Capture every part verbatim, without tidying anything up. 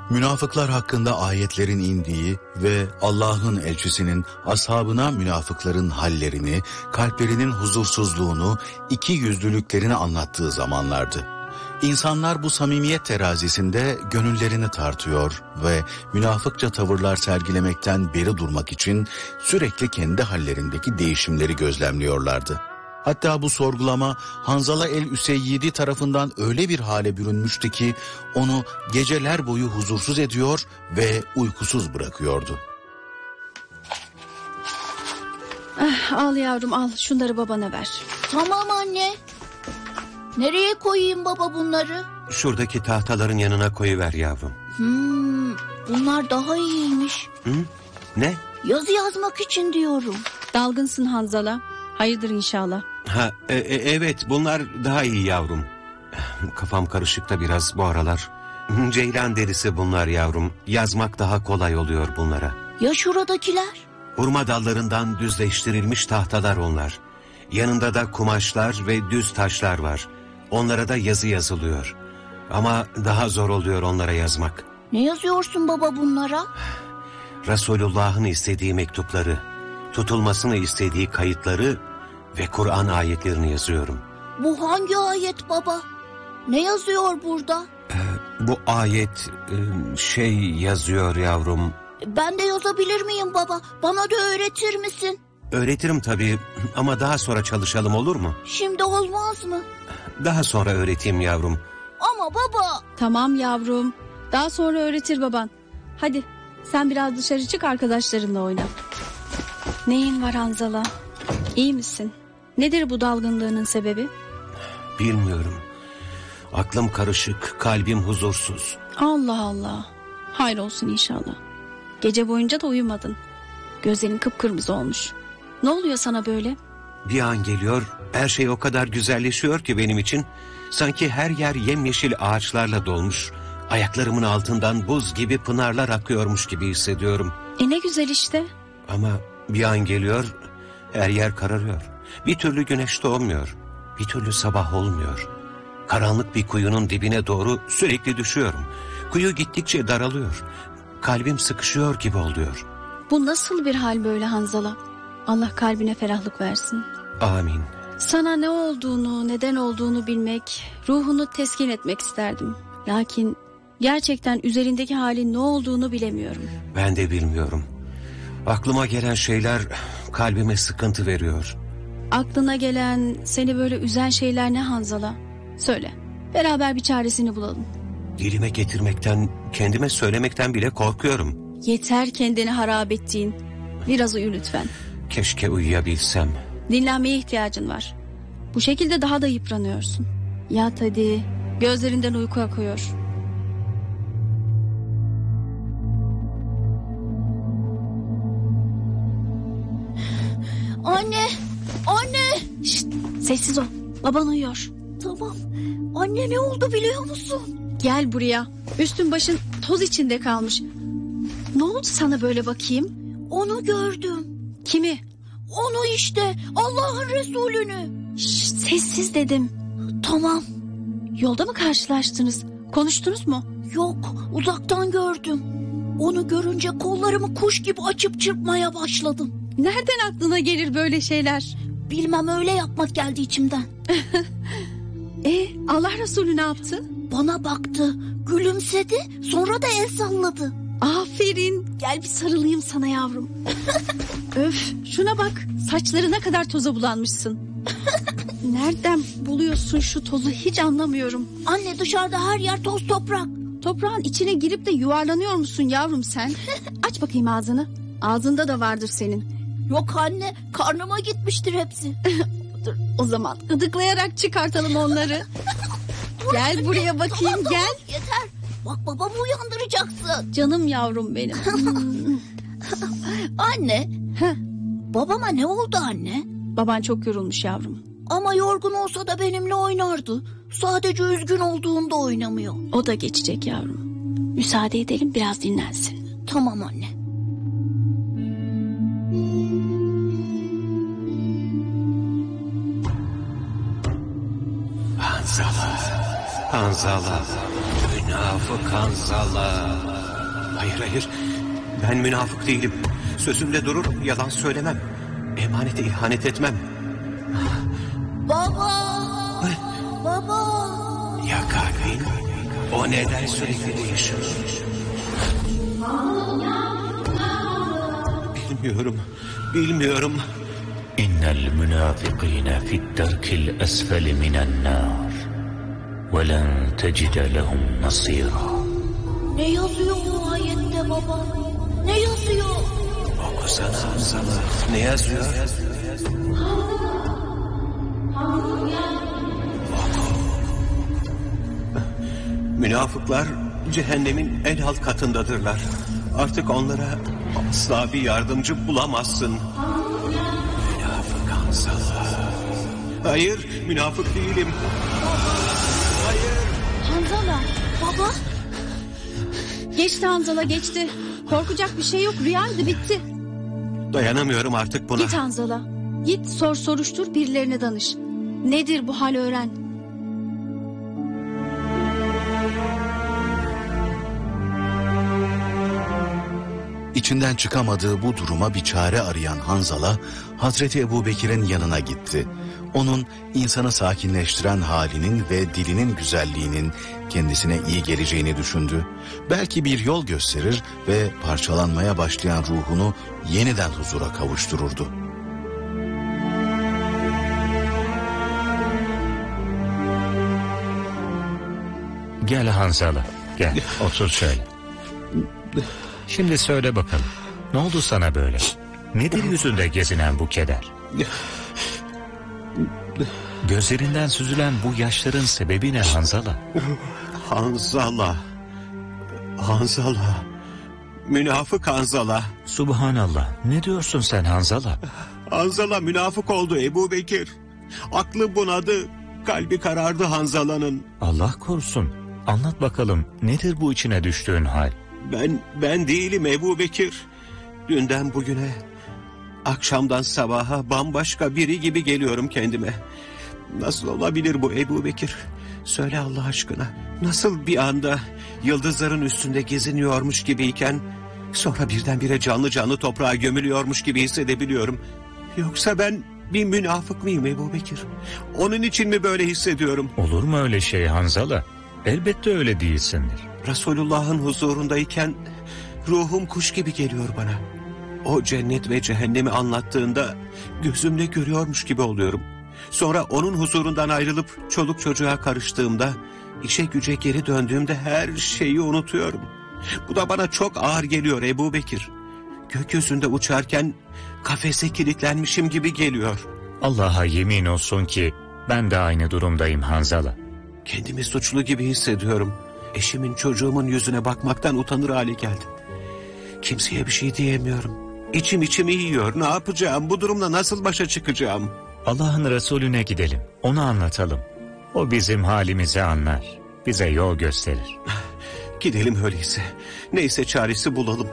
Münafıklar hakkında ayetlerin indiği ve Allah'ın elçisinin ashabına münafıkların hallerini, kalplerinin huzursuzluğunu, iki yüzlülüklerini anlattığı zamanlardı. İnsanlar bu samimiyet terazisinde gönüllerini tartıyor ve münafıkça tavırlar sergilemekten beri durmak için sürekli kendi hallerindeki değişimleri gözlemliyorlardı. Hatta bu sorgulama Hanzala el-Üseyyidi tarafından öyle bir hale bürünmüştü ki onu geceler boyu huzursuz ediyor ve uykusuz bırakıyordu. Ah, al yavrum al, şunları babana ver. Tamam anne. Nereye koyayım baba bunları? Şuradaki tahtaların yanına koyuver yavrum. Hmm, bunlar daha iyiymiş. Hı? Ne? Yazı yazmak için diyorum. Dalgınsın Hanzala. Hayırdır inşallah. Ha, e, e, evet bunlar daha iyi yavrum. Kafam karışık da biraz bu aralar. Ceylan derisi bunlar yavrum. Yazmak daha kolay oluyor bunlara. Ya şuradakiler? Hurma dallarından düzleştirilmiş tahtalar onlar. Yanında da kumaşlar ve düz taşlar var. Onlara da yazı yazılıyor. Ama daha zor oluyor onlara yazmak. Ne yazıyorsun baba bunlara? Resulullah'ın istediği mektupları, tutulmasını istediği kayıtları ve Kur'an ayetlerini yazıyorum. Bu hangi ayet baba? Ne yazıyor burada? Ee, bu ayet e, şey yazıyor yavrum. Ben de yazabilir miyim baba? Bana da öğretir misin? Öğretirim tabii ama daha sonra çalışalım, olur mu? Şimdi olmaz mı? Daha sonra öğreteyim yavrum. Ama baba. Tamam yavrum. Daha sonra öğretir baban. Hadi sen biraz dışarı çık, arkadaşlarınla oyna. Neyin var Hanzala? İyi misin? Nedir bu dalgınlığının sebebi? Bilmiyorum. Aklım karışık, kalbim huzursuz. Allah Allah. Hayır olsun inşallah. Gece boyunca da uyumadın. Gözlerin kıpkırmızı olmuş. Ne oluyor sana böyle? Bir an geliyor, her şey o kadar güzelleşiyor ki benim için. Sanki her yer yemyeşil ağaçlarla dolmuş. Ayaklarımın altından buz gibi pınarlar akıyormuş gibi hissediyorum. E ne güzel işte. Ama bir an geliyor, her yer kararıyor. Bir türlü güneş doğmuyor. Bir türlü sabah olmuyor. Karanlık bir kuyunun dibine doğru sürekli düşüyorum. Kuyu gittikçe daralıyor. Kalbim sıkışıyor gibi oluyor. Bu nasıl bir hal böyle Hanzala? Allah kalbine ferahlık versin. Amin. Sana ne olduğunu, neden olduğunu bilmek, ruhunu teskin etmek isterdim. Lakin gerçekten üzerindeki halin ne olduğunu bilemiyorum. Ben de bilmiyorum. Aklıma gelen şeyler kalbime sıkıntı veriyor. Aklına gelen, seni böyle üzen şeyler ne Hanzala? Söyle, beraber bir çaresini bulalım. Dilime getirmekten, kendime söylemekten bile korkuyorum. Yeter kendini harap ettiğin. Biraz uyu lütfen. Keşke uyuyabilsem. Dinlenmeye ihtiyacın var. Bu şekilde daha da yıpranıyorsun. Yat hadi. Gözlerinden uyku akıyor. Anne! Anne! Şşt, sessiz ol. Baban uyuyor. Tamam. Anne ne oldu biliyor musun? Gel buraya. Üstün başın toz içinde kalmış. Ne oldu sana böyle bakayım? Onu gördüm. Kimi? Onu işte. Allah'ın Resulünü. Şşt, sessiz dedim. Tamam. Yolda mı karşılaştınız? Konuştunuz mu? Yok, uzaktan gördüm. Onu görünce kollarımı kuş gibi açıp çırpmaya başladım. Nereden aklına gelir böyle şeyler? Bilmem, öyle yapmak geldi içimden. E, Allah Resulü ne yaptı? Bana baktı, gülümsedi, sonra da el salladı. Aferin. Gel bir sarılayım sana yavrum. Öf, şuna bak. Saçları ne kadar toza bulanmışsın. Nereden buluyorsun şu tozu hiç anlamıyorum. Anne, dışarıda her yer toz toprak. Toprağın içine girip de yuvarlanıyor musun yavrum sen? Aç bakayım ağzını. Ağzında da vardır senin. Yok anne, karnıma gitmiştir hepsi. Dur, o zaman gıdıklayarak çıkartalım onları. Gel buraya bakayım, gel. Yeter. Bak, babamı uyandıracaksın. Canım yavrum benim. Anne. Heh. Babama ne oldu anne? Baban çok yorulmuş yavrum. Ama yorgun olsa da benimle oynardı. Sadece üzgün olduğunda oynamıyor. O da geçecek yavrum. Müsaade edelim, biraz dinlensin. Tamam anne. Hanzala, Hanzala, Münafık Hanzala. Hayır hayır, ben münafık değilim. Sözümde durur, yalan söylemem. Emanete ihanet etmem. Baba! Baba! Ya kalbin? O neden sürekli değişiyor? Bilmiyorum, bilmiyorum. İnnel münafikîne fi'd-derkil esfeli minen-nâr ve len tecide lehum nasîrâ. Ne yazıyor bu ayette baba? Ne yazıyor? Okusana Hanzala. Ne yazıyor? Münafıklar cehennemin en alt katındadırlar. Artık onlara asla bir yardımcı bulamazsın. Münafık Hanzala. Hayır, münafık değilim. Hayır. Hanzala. Baba! Geçti Hanzala, geçti. Korkacak bir şey yok, rüyaydı, bitti. Dayanamıyorum artık buna. Git Hanzala. Git sor soruştur, birilerine danış. Nedir bu hal, öğren. İçinden çıkamadığı bu duruma bir çare arayan Hanzala, Hazreti Ebubekir'in yanına gitti. Onun insanı sakinleştiren halinin ve dilinin güzelliğinin kendisine iyi geleceğini düşündü. Belki bir yol gösterir ve parçalanmaya başlayan ruhunu yeniden huzura kavuştururdu. Gel Hanzala, gel otur şöyle. Şimdi söyle bakalım, ne oldu sana böyle? Nedir yüzünde gezinen bu keder? Gözlerinden süzülen bu yaşların sebebi ne Hanzala? Hanzala. Hanzala. Münafık Hanzala. Subhanallah, ne diyorsun sen Hanzala? Hanzala münafık oldu Ebubekir. Aklı bunadı, kalbi karardı Hanzala'nın. Allah korusun, anlat bakalım, nedir bu içine düştüğün hal? Ben, ben değilim Ebubekir. Dünden bugüne, akşamdan sabaha bambaşka biri gibi geliyorum kendime. Nasıl olabilir bu Ebubekir? Söyle Allah aşkına. Nasıl bir anda yıldızların üstünde geziniyormuş gibiyken sonra birdenbire canlı canlı toprağa gömülüyormuş gibi hissedebiliyorum. Yoksa ben bir münafık mıyım Ebubekir? Onun için mi böyle hissediyorum? Olur mu öyle şey Hanzala? Elbette öyle değilsindir. Resulullah'ın huzurundayken ruhum kuş gibi geliyor bana. O cennet ve cehennemi anlattığında gözümle görüyormuş gibi oluyorum. Sonra onun huzurundan ayrılıp çoluk çocuğa karıştığımda, işe güce geri döndüğümde her şeyi unutuyorum. Bu da bana çok ağır geliyor Ebubekir. Gökyüzünde uçarken kafese kilitlenmişim gibi geliyor. Allah'a yemin olsun ki ben de aynı durumdayım Hanzala. Kendimi suçlu gibi hissediyorum. Eşimin, çocuğumun yüzüne bakmaktan utanır hale geldim. Kimseye bir şey diyemiyorum. İçim içimi yiyor. Ne yapacağım? Bu durumla nasıl başa çıkacağım? Allah'ın Resulüne gidelim, onu anlatalım. O bizim halimizi anlar, bize yol gösterir. Gidelim öyleyse. Neyse çaresi bulalım.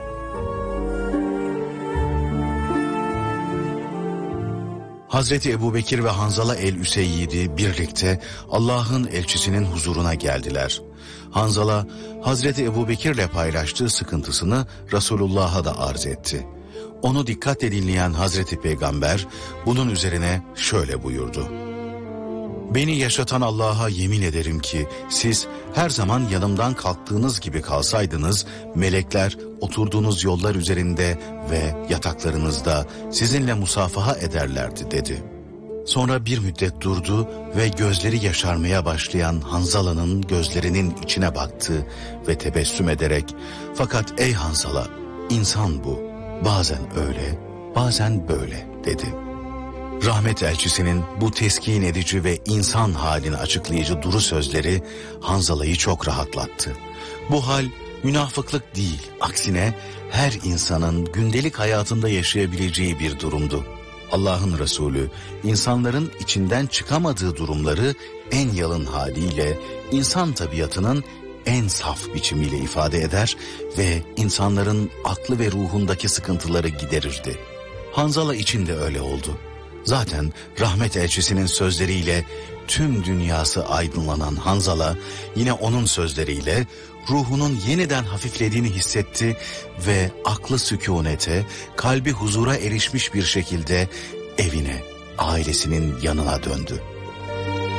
Hazreti Ebubekir ve Hanzala el-Üseyyid'i birlikte Allah'ın elçisinin huzuruna geldiler. Hanzala, Hazreti Ebubekir'le paylaştığı sıkıntısını Resulullah'a da arz etti. Onu dikkatle dinleyen Hazreti Peygamber bunun üzerine şöyle buyurdu. Beni yaşatan Allah'a yemin ederim ki siz her zaman yanımdan kalktığınız gibi kalsaydınız, melekler oturduğunuz yollar üzerinde ve yataklarınızda sizinle musafaha ederlerdi dedi. Sonra bir müddet durdu ve gözleri yaşarmaya başlayan Hanzala'nın gözlerinin içine baktı ve tebessüm ederek, fakat ey Hanzala, insan bu, bazen öyle, bazen böyle dedi. Rahmet elçisinin bu teskin edici ve insan halini açıklayıcı duru sözleri Hanzala'yı çok rahatlattı. Bu hal münafıklık değil, aksine her insanın gündelik hayatında yaşayabileceği bir durumdu. Allah'ın Resulü insanların içinden çıkamadığı durumları en yalın haliyle, insan tabiatının en saf biçimiyle ifade eder ve insanların aklı ve ruhundaki sıkıntıları giderirdi. Hanzala için de öyle oldu. Zaten rahmet elçisinin sözleriyle tüm dünyası aydınlanan Hanzala, yine onun sözleriyle ruhunun yeniden hafiflediğini hissetti ve aklı sükunete, kalbi huzura erişmiş bir şekilde evine, ailesinin yanına döndü.